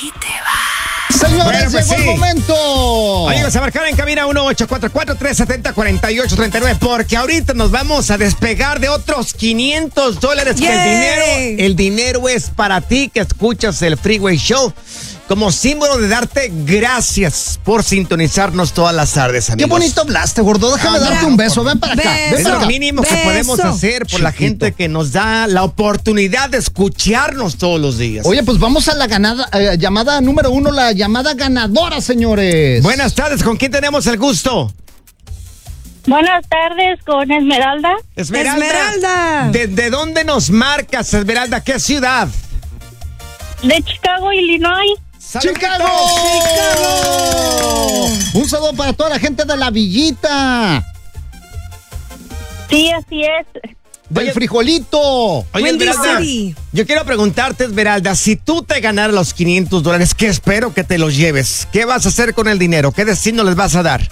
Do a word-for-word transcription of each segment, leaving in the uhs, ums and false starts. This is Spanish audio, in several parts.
aquí te va. Señores, bueno, pues llegó sí. el momento. Amigos, a marcar en cabina uno ocho cuatro cuatro, tres siete cero, cuatro ocho tres nueve, porque ahorita nos vamos a despegar de otros quinientos dólares. Que el ¡Yay! dinero, el dinero es para ti que escuchas el Freeway Show, como símbolo de darte gracias por sintonizarnos todas las tardes, amigos. Qué bonito hablaste, gordo. Déjame Ah, darte bravo. un beso. Ven para acá. Beso. Ven Es para lo acá. mínimo que Beso. podemos hacer por la Chiquito. gente que nos da la oportunidad de escucharnos todos los días. Oye, pues vamos a la ganada, eh, llamada número uno, la llamada ganadora, señores. Buenas tardes, ¿con quién tenemos el gusto? Buenas tardes, con Esmeralda. Esmeralda. Esmeralda. ¿Desde dónde nos marcas, Esmeralda? ¿Qué ciudad? De Chicago, Illinois. ¡Chicago! ¡Chicago! Un saludo para toda la gente de la villita, Sí, así es. del Oye, frijolito. Oye, Windy Esmeralda, City. yo quiero preguntarte, Esmeralda, si tú te ganaras los quinientos dólares, que espero que te los lleves, ¿qué vas a hacer con el dinero? ¿Qué destino les vas a dar?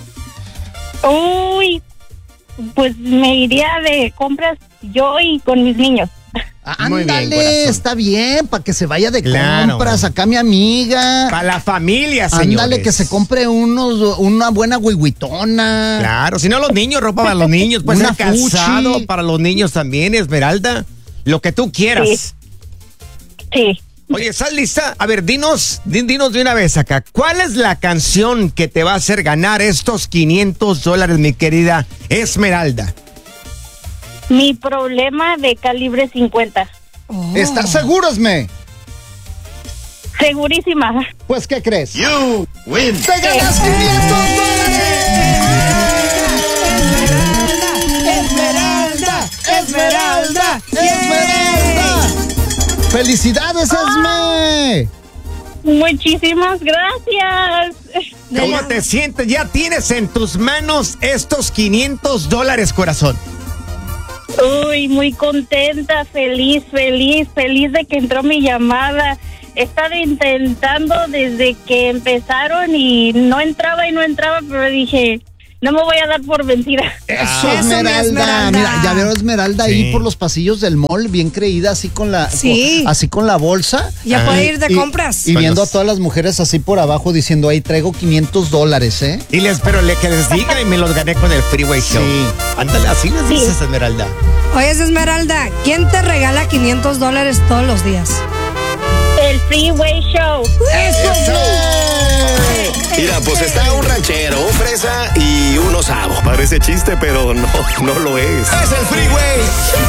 Uy, pues me iría de compras yo y con mis niños. Muy bien, Ándale, corazón. está bien, para que se vaya de Claro. compras acá mi amiga. Para la familia, señores. Ándale, que se compre unos, una buena huihuitona. Claro, si no los niños, ropa para los niños, puede Una ser calzado Fuchi. para los niños también, Esmeralda. Lo que tú quieras. Sí. Oye, ¿estás lista? A ver, dinos, din- dinos de una vez acá. ¿Cuál es la canción que te va a hacer ganar estos quinientos dólares, mi querida Esmeralda? Mi problema de calibre cincuenta. Oh. ¿Estás seguro, Esme? Segurísima. Pues, ¿qué crees? You win. ¡Te ganas quinientos Esmeralda, Esmeralda, ¡Esmeralda! ¡Felicidades, Esme! Muchísimas gracias. De ¿Cómo nada. te sientes? Ya tienes en tus manos estos quinientos dólares, corazón. Uy, muy contenta, feliz, feliz, feliz de que entró mi llamada. He estado intentando desde que empezaron y no entraba y no entraba, pero dije, no me voy a dar por vencida. Eso, Eso, mi Esmeralda. Esmeralda. Mira, ya veo a Esmeralda ahí Sí. por los pasillos del mall, bien creída, así con la, Sí. con- así con la bolsa. Ya Ah. puede ir de Y- compras. Y Con viendo los- a todas las mujeres así por abajo diciendo, ahí traigo quinientos dólares, ¿eh? Y les, pero le, que les diga y me los gané con el Freeway Show. Sí. Ándale, así les dices, Esmeralda. Oye, Esmeralda, ¿quién te regala quinientos dólares todos los días? El Freeway Show. Mira, pues está un ranchero, un fresa y un osavo. Parece chiste, pero no, no lo es. Es el Freeway